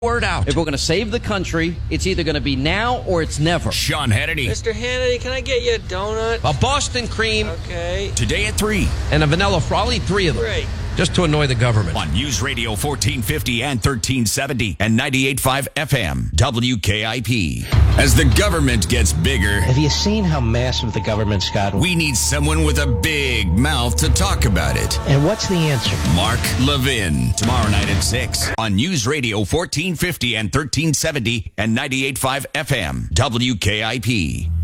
Word out. If we're going to save the country, it's either going to be now or it's never. Sean Hannity. Mr. Hannity, can I get you a donut? A Boston cream. Okay. Today at 3. And a vanilla frolly, 3 of them. Great. Just to annoy the government. On News Radio 1450 and 1370 and 98.5 FM, WKIP. As the government gets bigger, have you seen how massive the government's gotten? We need someone with a big mouth to talk about it. And what's the answer? Mark Levin. Tomorrow night at 6 on News Radio 1450 and 1370 and 98.5 FM, WKIP.